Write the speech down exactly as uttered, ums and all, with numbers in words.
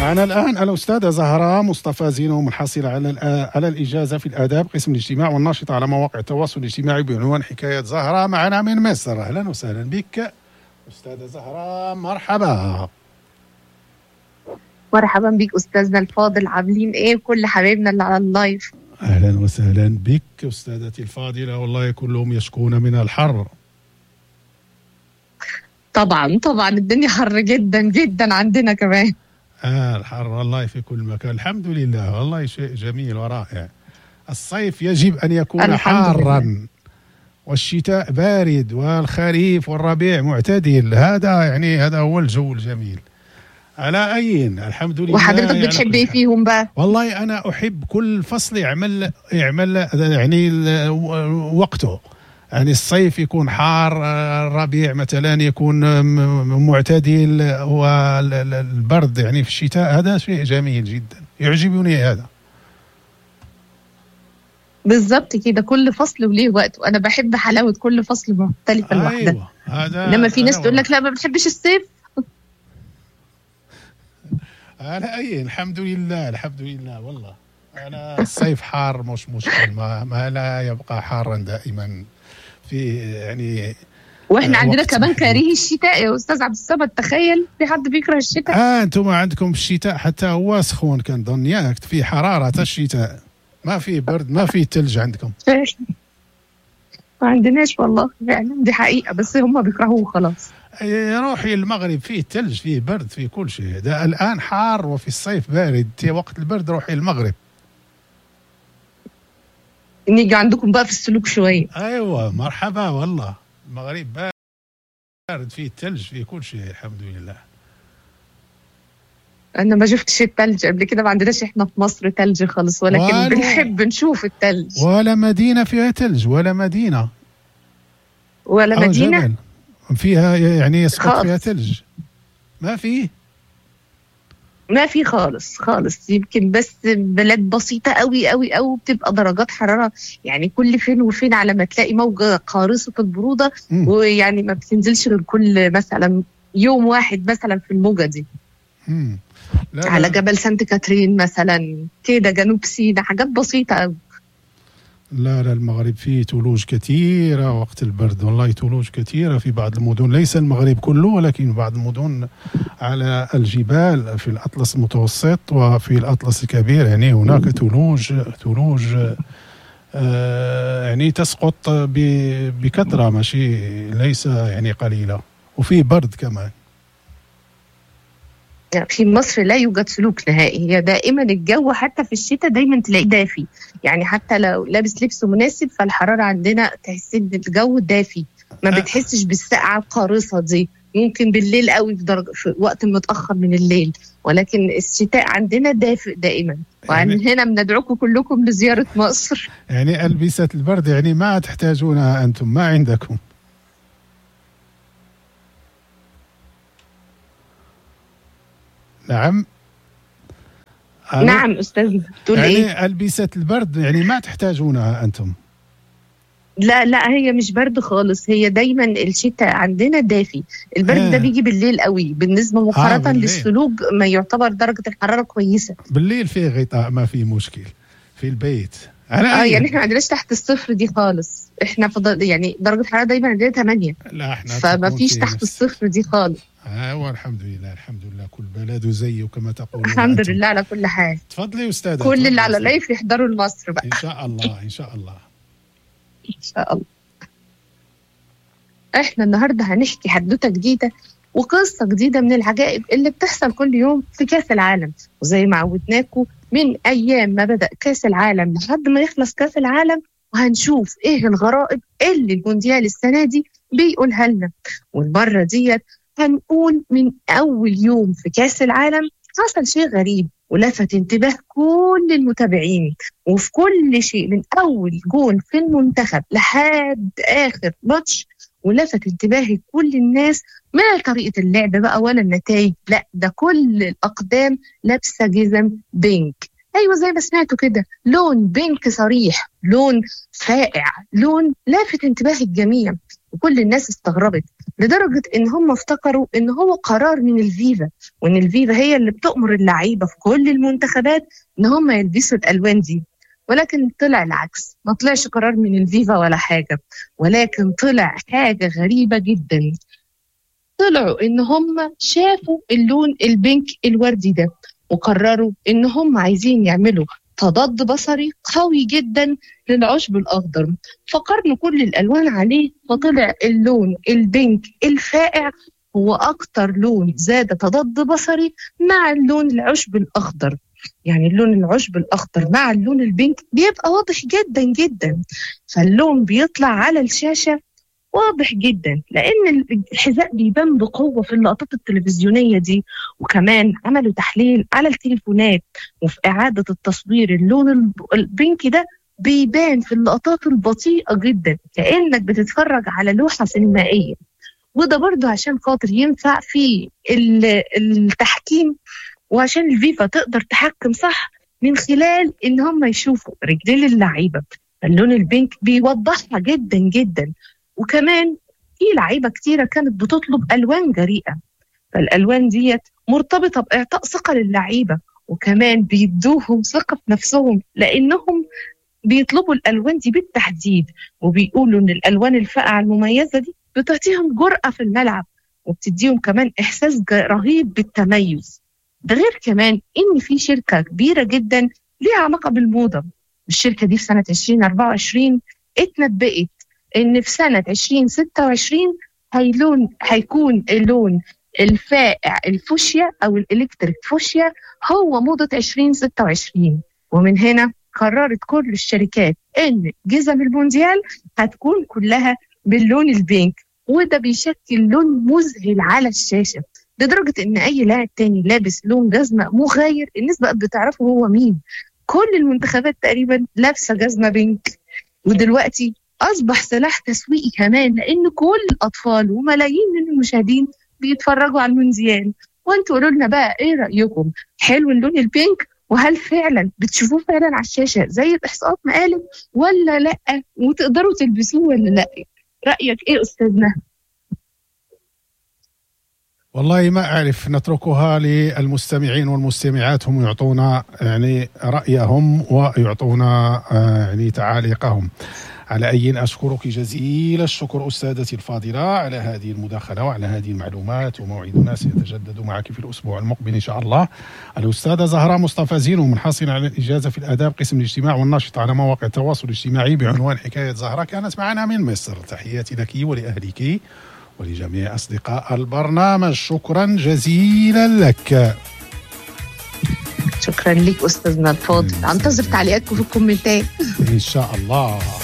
معنا الآن الأستاذة زهراء مصطفى زينو، منحصلة على على الإجازة في الآداب قسم الاجتماع والناشطة على مواقع التواصل الاجتماعي بعنوان حكايات زهراء. معنا من مصر. أهلا وسهلا بك أستاذة زهراء، مرحبا. مرحبا بك أستاذنا الفاضل، عاملين إيه كل حبايبنا اللي على اللايف؟ أهلا وسهلا بك أستاذتي الفاضلة، والله كلهم يشكون من الحر. طبعا طبعا الدنيا حر جدا جدا عندنا كمان. آه الحر والله في كل مكان. الحمد لله، والله شيء جميل ورائع. الصيف يجب أن يكون حارا والشتاء بارد والخريف والربيع معتدل. هذا يعني هذا هو الجو الجميل. على أين الحمد لله. وحضرتك بتحب ايه فيهم بقى؟ والله أنا أحب كل فصل يعمل يعمل يعني وقته. يعني الصيف يكون حار، الربيع مثلا يكون معتدل، والبرد يعني في الشتاء. هذا شيء جميل جدا يعجبني هذا. بالضبط كده، كل فصل وليه وقت، وانا بحب حلاوه كل فصل مختلفه لوحدها. أيوة هذا. لما في ناس تقول لك لا ما بتحبش الصيف. على أي الحمد لله الحمد لله. والله أنا الصيف حار مش مشكل، ما, ما لا يبقى حارا دائما في يعني. واحنا عندنا كمان كارهي الشتاء يا استاذ عبد الصمد، تخيل في حد بيكره الشتاء؟ اه انتم عندكم الشتاء حتى هو سخون كنظن، ياك في حراره الشتاء، ما في برد ما في ثلج عندكم. ما عندناش والله فعلا، دي حقيقه، بس هم بيكرهوه خلاص. روحي المغرب فيه ثلج فيه برد فيه كل شيء. ده الان حار وفي الصيف بارد، وقت البرد روحي المغرب. نيجي عندكم بقى في السلوك شويه. ايوه مرحبا، والله المغرب بارد فيه ثلج فيه كل شيء الحمد لله. انا ما شفتش الثلج قبل كده، ما عندناش احنا في مصر ثلج خالص، ولكن بنحب نشوف الثلج. ولا مدينه فيها ثلج، ولا مدينه ولا مدينه جبل فيها يعني يسقط فيها ثلج، ما فيه ما في خالص خالص. يمكن بس بلاد بسيطة قوي قوي قوي بتبقى درجات حرارة يعني كل فين وفين على ما تلاقي موجة قارصة البرودة، م. ويعني ما بتنزلش غير كل مثلا يوم واحد مثلا في الموجة دي. م. لا على لا. جبل سانت كاترين مثلا كده، جنوب سيناء، حاجات بسيطة قوي. لا لا المغرب فيه ثلوج كثيرة وقت البرد، والله ثلوج كثيرة في بعض المدن، ليس المغرب كله ولكن بعض المدن على الجبال في الأطلس المتوسط وفي الأطلس الكبير، يعني هناك ثلوج ثلوج آه يعني تسقط بكثرة، ماشي ليس يعني قليلة، وفي برد كمان. في مصر لا يوجد سلوك نهائي، هي دائما الجو حتى في الشتاء دايما تلاقيه دافي، يعني حتى لو لابس لبس مناسب فالحرارة عندنا تحس ان الجو دافي، ما بتحسش بالسقعة القارصة دي. ممكن بالليل قوي في, درجة في وقت متأخر من الليل، ولكن الشتاء عندنا دافئ دائما. وعن يعني هنا بندعوكم كلكم لزيارة مصر. يعني ألبسة البرد يعني ما تحتاجونها أنتم، ما عندكم. نعم نعم أستاذ تقول يعني إيه؟ ألبسة البرد يعني ما تحتاجونها أنتم؟ لا لا هي مش برد خالص، هي دايما الشتاء عندنا دافي. البرد آه. ده بيجي بالليل قوي، بالنسبة مقارنة آه للسلوك ما يعتبر درجة الحرارة كويسة. بالليل فيه غطاء ما فيه مشكل في البيت. اه يعني احنا ما عندناش تحت الصفر دي خالص، احنا فضل يعني درجة الحرارة دايما عندنا ثمانية. لا احنا فما فيش تحت الصفر دي خالص. اه والحمد لله الحمد لله، كل بلد زيه كما تقولون. الحمد أنتم. لله على كل حال. تفضلي أستاذة. كل اللي على لايف يحضروا لمصر بقى إن شاء الله إن شاء الله إن شاء الله. احنا النهاردة هنحكي حدوتة جديدة وقصة جديدة من العجائب اللي بتحصل كل يوم في كاس العالم، وزي ما عودناكم من أيام ما بدأ كاس العالم لحد ما يخلص كاس العالم، وهنشوف إيه الغرائب اللي المونديال السنة دي بيقولها لنا. والمرة ديت هنقول من أول يوم في كاس العالم حصل شيء غريب ولفت انتباه كل المتابعين، وفي كل شيء من أول جون في المنتخب لحد آخر ماتش، ولفت انتباه كل الناس ما طريقة اللعب بقى ولا النتائج، لا ده كل الأقدام لابسة جزم بينك. أيوة زي ما سمعتوا كده، لون بينك صريح، لون فائع، لون لافت انتباه الجميع. وكل الناس استغربت لدرجة إن هم افتكروا إن هو قرار من الفيفا، وإن الفيفا هي اللي بتأمر اللعيبة في كل المنتخبات إن هم يلبسوا الألوان دي. ولكن طلع العكس، ما طلعش قرار من الفيفا ولا حاجة، ولكن طلع حاجة غريبة جدا. طلعوا إن هم شافوا اللون البينك الوردي ده وقرروا إن هم عايزين يعملوا تضاد بصري قوي جدا للعشب الأخضر، فقارنوا كل الألوان عليه فطلع اللون البينك الفائع هو أكتر لون زاد تضاد بصري مع اللون العشب الأخضر. يعني اللون العشب الأخضر مع اللون البينك بيبقى واضح جدا جدا، فاللون بيطلع على الشاشة واضح جدا، لأن الحذاء بيبان بقوة في اللقطات التلفزيونية دي. وكمان عملوا تحليل على التليفونات وفي إعادة التصوير اللون البينك ده بيبان في اللقطات البطيئة جدا كأنك بتتفرج على لوحة سينمائية. وده برضو عشان خاطر ينفع في التحكيم، وعشان الفيفا تقدر تحكم صح من خلال إن هم يشوفوا رجلين اللعيبة. اللون البينك بيوضحها جدا جدا. وكمان في لعيبة كتيرة كانت بتطلب ألوان جريئة، فالألوان ديت مرتبطة بإعطاء ثقة للعيبة، وكمان بيدوهم ثقة في نفسهم لأنهم بيطلبوا الألوان دي بالتحديد، وبيقولوا إن الألوان الفاقعة المميزة دي بتعطيهم جرأة في الملعب وبتديهم كمان إحساس رهيب بالتميز. ده غير كمان إن في شركة كبيرة جدا ليها علاقة بالموضة، الشركة دي في سنة عشرين أربعة وعشرين اتنبأت إن في سنة عشرين ستة وعشرين هيلون هيكون اللون الفائع الفوشيا أو الإلكتريك فوشيا هو موضة عشرين ستة وعشرين. ومن هنا قررت كل الشركات إن جزم المونديال هتكون كلها باللون البينك، وده بيشكل لون مذهل على الشاشة لدرجة إن أي لاعب تاني لابس لون جزمة مغاير الناس بقت بتعرفه هو مين. كل المنتخبات تقريبا لابسة جزمة بينك، ودلوقتي أصبح سلاح تسويقي كمان لأن كل الأطفال وملايين من المشاهدين بيتفرجوا على المونديال. وانتوا قولوا لنا بقى إيه رأيكم؟ حلو اللون البينك؟ وهل فعلا بتشوفوه فعلا على الشاشة زي الإحصاءات ما قالت ولا لأ؟ وتقدروا تلبسوه ولا لأ؟ رأيك إيه أستاذنا؟ والله ما أعرف، نتركها للمستمعين والمستمعات هم يعطونا يعني رأيهم ويعطونا يعني تعاليقهم. على أي أشكرك جزيل الشكر أستاذتي الفاضلة على هذه المداخلة وعلى هذه المعلومات، وموعدنا سيتجدد معك في الأسبوع المقبل إن شاء الله. الأستاذة زهراء مصطفى زينو منحصرة على الإجازة في الآداب قسم الاجتماع والنشط على مواقع التواصل الاجتماعي بعنوان حكاية زهراء، كانت معنا من مصر. تحياتي لك ولأهلك ولجميع أصدقاء البرنامج، شكرا جزيلا لك. شكرا لك أستاذنا الفاضل، أنتظر تعليقاتكم في الكومنتات إن شاء الله.